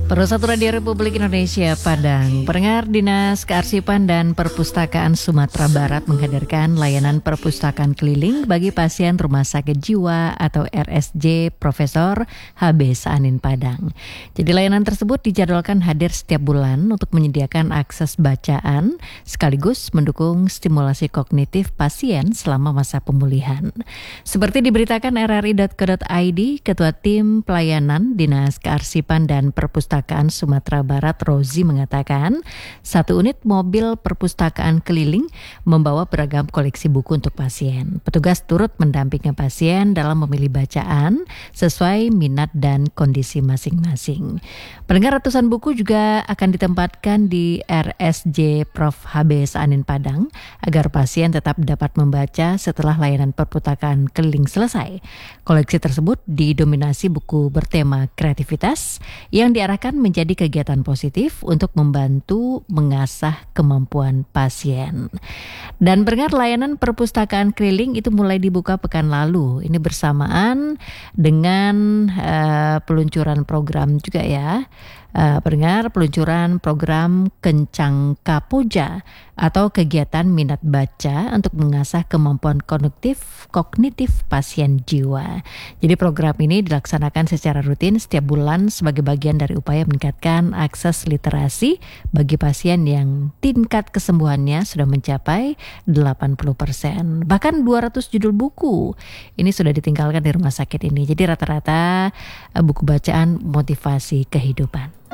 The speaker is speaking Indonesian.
Persatuan Radio Republik Indonesia Padang, pendengar Dinas Kearsipan dan Perpustakaan Sumatera Barat menghadirkan layanan perpustakaan keliling bagi pasien Rumah Sakit Jiwa atau RSJ Profesor HB Saanin Padang. Jadi layanan tersebut dijadwalkan hadir setiap bulan untuk menyediakan akses bacaan sekaligus mendukung stimulasi kognitif pasien selama masa pemulihan. Seperti diberitakan rri.co.id, Ketua Tim Pelayanan Dinas Kearsipan dan Perpustakaan Sumatera Barat Rozi mengatakan 1 unit mobil perpustakaan keliling membawa beragam koleksi buku untuk pasien. Petugas turut mendampingi pasien dalam memilih bacaan sesuai minat dan kondisi masing-masing. Pendengar, ratusan buku juga akan ditempatkan di RSJ Prof. HB Saanin Padang agar pasien tetap dapat membaca setelah layanan perpustakaan keliling selesai. Koleksi tersebut didominasi buku bertema kreativitas yang diarahkan menjadi kegiatan positif untuk membantu mengasah kemampuan pasien. Dan pendengar, layanan perpustakaan keliling itu mulai dibuka pekan lalu. Ini bersamaan dengan peluncuran program juga ya. Pendengar, peluncuran program Kencang Kapoja atau kegiatan minat baca untuk mengasah kemampuan kognitif pasien jiwa. Jadi program ini dilaksanakan secara rutin setiap bulan sebagai bagian dari upaya meningkatkan akses literasi bagi pasien yang tingkat kesembuhannya sudah mencapai 80%. Bahkan 200 judul buku ini sudah ditinggalkan di rumah sakit ini. Jadi rata-rata buku bacaan motivasi kehidupan.